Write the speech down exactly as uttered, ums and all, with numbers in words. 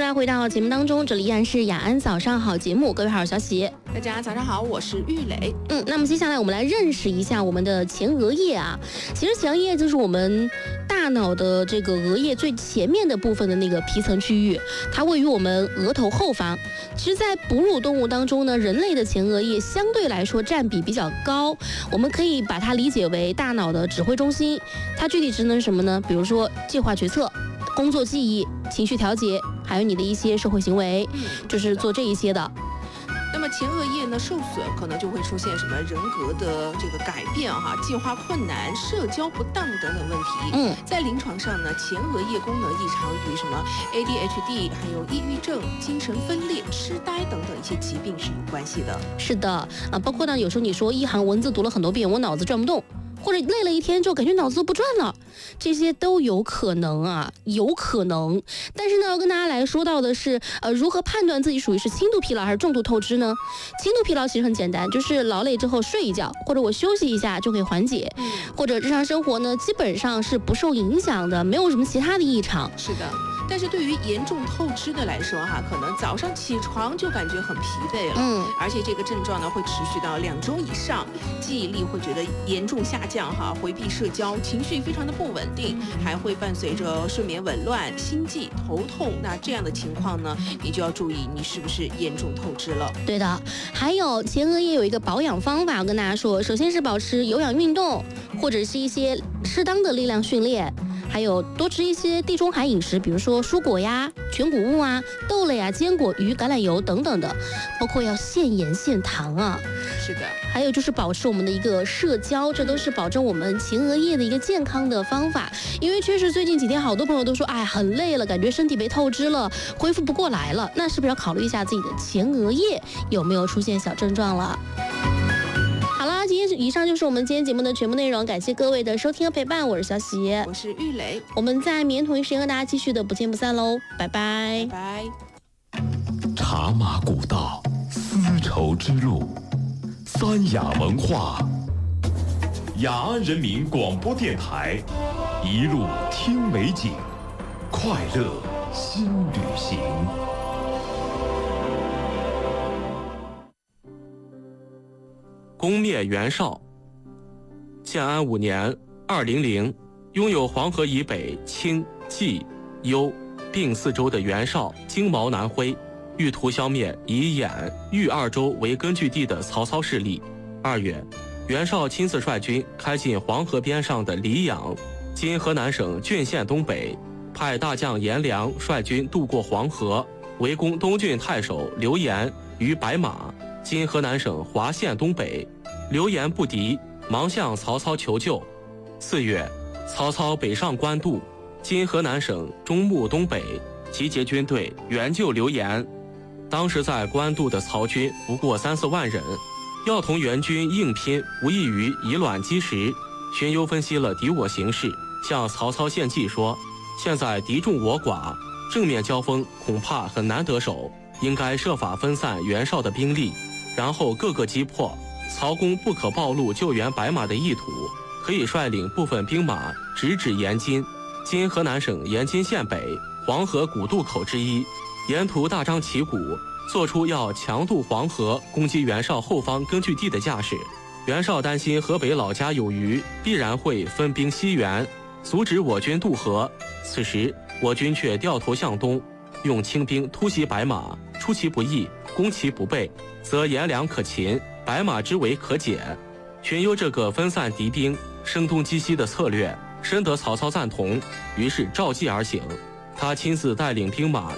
家回到节目当中，这里依然是雅安早上好节目，各位好，小喜， 大家早上好，我是玉磊。 嗯，那么接下来我们来认识一下我们的前额叶啊。其实前额叶就是我们大脑的这个额叶最前面的部分的那个皮层区域，它位于我们额头后方。其实，在哺乳动物当中呢，人类的前额叶相对来说占比比较高，我们可以把它理解为大脑的指挥中心。它具体职能是什么呢？比如说计划决策、工作记忆、情绪调节，还有你的一些社会行为，就是做这一些的。 那么前额叶呢受损，可能就会出现什么人格的这个改变哈，计划困难、社交不当等等问题。 嗯，在临床上呢，前额叶功能异常与什么 A D H D， 还有抑郁症、精神分裂、痴呆等等一些疾病是有关系的。 是的，啊，包括呢，有时候你说一行文字读了很多遍，我脑子转不动。或者累了一天之后感觉脑子都不转了，这些都有可能啊，有可能。但是呢，要跟大家来说到的是，呃，如何判断自己属于是轻度疲劳还是重度透支呢？轻度疲劳其实很简单，就是劳累之后睡一觉，或者我休息一下就可以缓解， 嗯、 或者日常生活呢基本上是不受影响的，没有什么其他的异常。 是的。但是对于严重透支的来说哈，可能早上起床就感觉很疲惫了， 嗯， 而且这个症状呢会持续到两周以上，记忆力会觉得严重下降哈，回避社交，情绪非常的不稳定，还会伴随着睡眠紊乱、心悸、头痛。那这样的情况呢，你就要注意你是不是严重透支了。 对的，还有前额叶有一个保养方法，我跟大家说，首先是保持有氧运动，或者是一些适当的力量训练。还有多吃一些地中海饮食，比如说蔬果呀、全谷物啊、豆类啊、坚果、鱼、橄榄油等等的，包括要限盐限糖啊。 是的， 还有就是保持我们的一个社交，这都是保证我们前额叶的一个健康的方法。因为确实最近几天好多朋友都说，哎，很累了，感觉身体被透支了，恢复不过来了。那是不是要考虑一下自己的前额叶有没有出现小症状了？今天以上就是我们今天节目的全部内容，感谢各位的收听和陪伴，我是小喜， 我是玉磊， 我们在明天同一时间和大家继续的不见不散喽，拜拜。 拜拜。 茶马古道，丝绸之路，三雅文化，雅安人民广播电台，一路听美景，快乐新旅行。 攻灭袁绍。建安五年二零零，拥有黄河以北青、冀、幽并四州的袁绍经毛南挥，欲图消灭以兖、豫二州为根据地的曹操势力。二月，袁绍亲自率军开进黄河边上的黎阳，今河南省浚县东北，派大将颜良率军渡过黄河，围攻东郡太守刘延于白马，今河南省华县东北。刘延不敌，忙向曹操求救。四月，曹操北上官渡，今河南省中牟东北，集结军队援救刘延。当时在官渡的曹军不过三四万人，要同援军硬拼，无异于以卵击石。荀攸分析了敌我形势，向曹操献计说：现在敌众我寡，正面交锋恐怕很难得手，应该设法分散袁绍的兵力，然后各个击破。曹公不可暴露救援白马的意图，可以率领部分兵马直指延津，今河南省延津县北，黄河古渡口之一，沿途大张旗鼓，做出要强渡黄河攻击袁绍后方根据地的架势。袁绍担心河北老家有余，必然会分兵西援，阻止我军渡河。此时我军却掉头向东，用轻兵突袭白马，出其不意，攻其不备，则颜良可擒，白马之围可解。荀攸这个分散敌兵、声东击西的策略，深得曹操赞同，于是照计而行。他亲自带领兵马